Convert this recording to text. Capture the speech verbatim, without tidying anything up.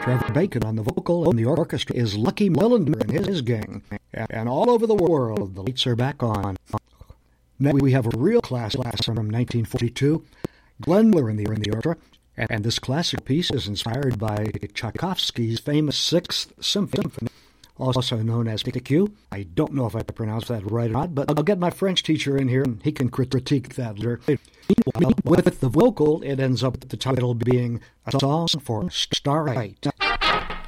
Trevor Bacon on the vocal, and the orchestra is Lucky Millender and his gang. And all over the world, the lights are back on. Now we have a real classic from nineteen forty-two, Glenn Miller in the, in the orchestra, and this classic piece is inspired by Tchaikovsky's famous Sixth Symphony, also known as P Q. I don't know if I pronounced that right or not, but I'll get my French teacher in here and he can critique that later. Meanwhile, with the vocal, it ends up with the title being A Song for Starlight.